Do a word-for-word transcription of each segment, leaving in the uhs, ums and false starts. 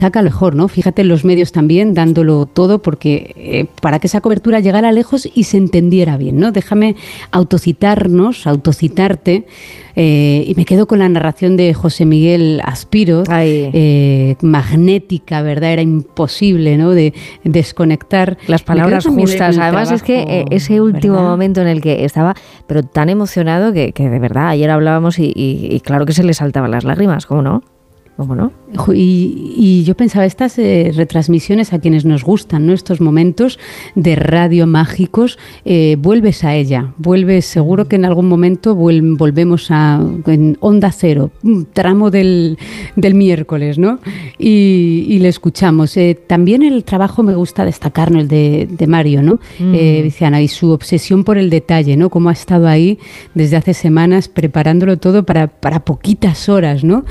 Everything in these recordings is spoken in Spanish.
saca mejor, ¿no? Fíjate en los medios también, dándolo todo, porque eh, para que esa cobertura llegara lejos y se entendiera bien, ¿no? Déjame autocitarnos, autocitarte, eh, y me quedo con la narración de José Miguel Aspiro, eh, magnética, ¿verdad? Era imposible, ¿no? De desconectar. Las palabras justas. Además, trabajo, es que eh, ese último ¿verdad? momento en el que estaba, pero tan emocionado que, que de verdad, ayer hablábamos y, y, y claro que se le saltaban las lágrimas, ¿cómo no? ¿Cómo no? Y, y yo pensaba, estas eh, retransmisiones a quienes nos gustan, ¿no? Estos momentos de radio mágicos, eh, vuelves a ella, vuelves, seguro que en algún momento vuel, volvemos a en Onda Cero, un tramo del, del miércoles, ¿no? Y, y le escuchamos. Eh, también el trabajo me gusta destacar, ¿no? El de, de Mario, ¿no? Mm. Eh, Viciana, y su obsesión por el detalle, ¿no? Cómo ha estado ahí desde hace semanas preparándolo todo para, para poquitas horas, ¿no?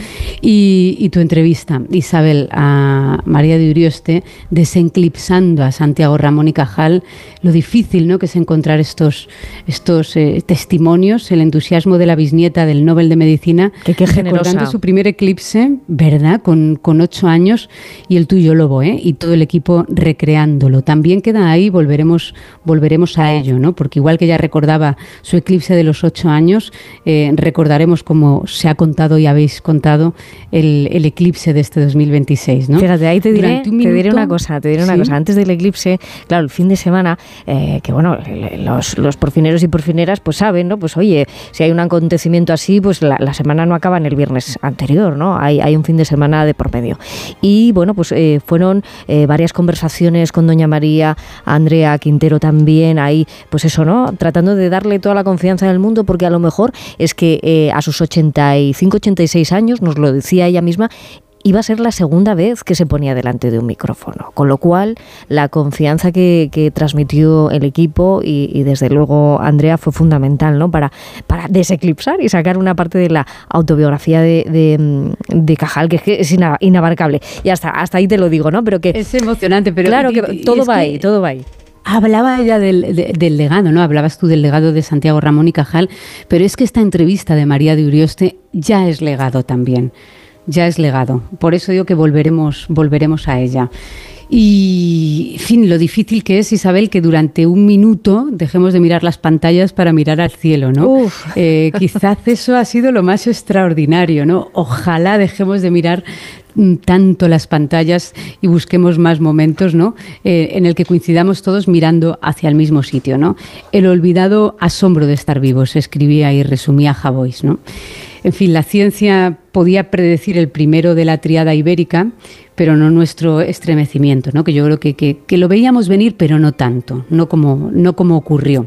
Y, y tu entrevista, Isabel, a María de Urioste, desenclipsando a Santiago Ramón y Cajal, lo difícil, ¿no? que es encontrar estos, estos eh, testimonios, el entusiasmo de la bisnieta del Nobel de Medicina, que qué generosa, recordando su primer eclipse, ¿verdad? Con, con ocho años, y el tuyo, Lobo, ¿eh? y todo el equipo recreándolo. También queda ahí, volveremos, volveremos a ello, ¿no? Porque igual que ya recordaba su eclipse de los ocho años, eh, recordaremos, como se ha contado y habéis contado, el, el eclipse de este dos mil veintiséis, ¿no? Fíjate, ahí te diré, minuto, te diré una cosa, te diré una ¿sí? cosa. Antes del eclipse, claro, el fin de semana, eh, que bueno, los, los porfineros y porfineras pues saben, ¿no? Pues oye, si hay un acontecimiento así, pues la, la semana no acaba en el viernes anterior, ¿no? Hay, hay un fin de semana de por medio. Y bueno, pues eh, fueron eh, varias conversaciones con doña María, Andrea Quintero también, ahí, pues eso, ¿no? Tratando de darle toda la confianza del mundo, porque a lo mejor es que eh, a sus ochenta y cinco, ochenta y seis años, nos lo decía ella misma, iba a ser la segunda vez que se ponía delante de un micrófono, con lo cual la confianza que, que transmitió el equipo y, y desde luego Andrea fue fundamental, ¿no? para, para deseclipsar y sacar una parte de la autobiografía de, de, de Cajal, que es, que es inabarcable. Y hasta, hasta ahí te lo digo, ¿no? Pero que es emocionante, pero claro que todo va ahí, todo va ahí. Hablaba ella del, de, del legado, ¿no? Hablabas tú del legado de Santiago Ramón y Cajal, pero es que esta entrevista de María de Urioste ya es legado también. Ya es legado. Por eso digo que volveremos, volveremos a ella. Y, en fin, lo difícil que es, Isabel, que durante un minuto dejemos de mirar las pantallas para mirar al cielo, ¿no? Eh, quizás eso ha sido lo más extraordinario, ¿no? Ojalá dejemos de mirar tanto las pantallas y busquemos más momentos, ¿no? Eh, en el que coincidamos todos mirando hacia el mismo sitio, ¿no? El olvidado asombro de estar vivos, escribía y resumía Javois, ¿no? En fin, la ciencia podía predecir el primero de la tríada ibérica, pero no nuestro estremecimiento, ¿no? Que yo creo que, que, que lo veíamos venir, pero no tanto, no como, no como ocurrió.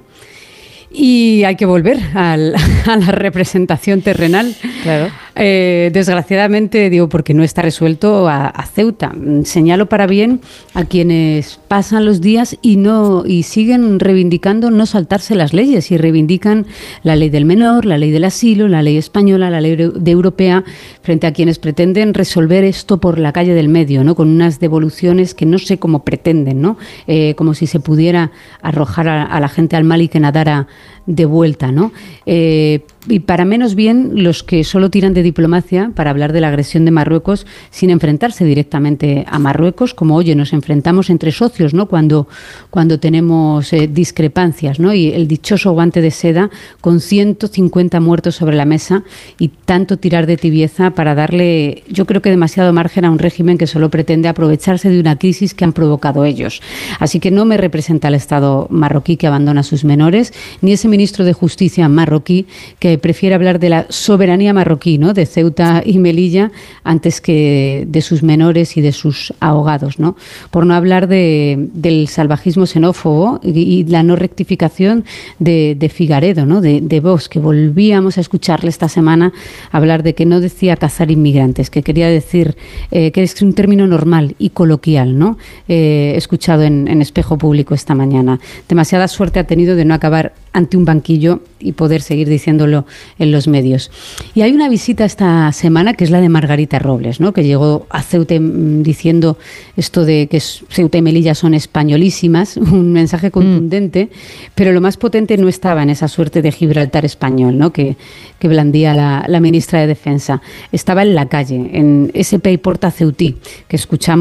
Y hay que volver al, a la representación terrenal. Claro. Eh, desgraciadamente, digo, porque no está resuelto, a, a Ceuta. Señalo para bien a quienes pasan los días y no y siguen reivindicando no saltarse las leyes, y reivindican la ley del menor, la ley del asilo, la ley española, la ley de europea, frente a quienes pretenden resolver esto por la calle del medio, ¿no? Con unas devoluciones que no sé cómo pretenden, ¿no? Eh, como si se pudiera arrojar a, a la gente al mal y que nadara de vuelta, ¿no? Eh, y para menos bien los que solo tiran de diplomacia para hablar de la agresión de Marruecos sin enfrentarse directamente a Marruecos, como oye, nos enfrentamos entre socios, ¿no? Cuando, cuando tenemos eh, discrepancias, ¿no? Y el dichoso guante de seda con ciento cincuenta muertos sobre la mesa y tanto tirar de tibieza para darle, yo creo que demasiado margen a un régimen que solo pretende aprovecharse de una crisis que han provocado ellos. Así que no me representa el Estado marroquí que abandona a sus menores, ni ese ministro de Justicia marroquí que prefiere hablar de la soberanía marroquí, ¿no? De Ceuta y Melilla antes que de sus menores y de sus ahogados, ¿no? Por no hablar de, del salvajismo xenófobo y, y la no rectificación de, de Figaredo, ¿no? De, de Vox, que volvíamos a escucharle esta semana hablar de que no decía cazar inmigrantes, que quería decir eh, que es un término normal y coloquial, ¿no? Eh, he escuchado en, en Espejo Público esta mañana. Demasiada suerte ha tenido de no acabar ante un banquillo y poder seguir diciéndolo en los medios. Y hay una visita esta semana que es la de Margarita Robles, ¿no? Que llegó a Ceuta diciendo esto de que Ceuta y Melilla son españolísimas, un mensaje contundente, mm. pero lo más potente no estaba en esa suerte de Gibraltar español, ¿no? que, que blandía la, la ministra de Defensa. Estaba en la calle, en ese pay porta ceutí que escuchamos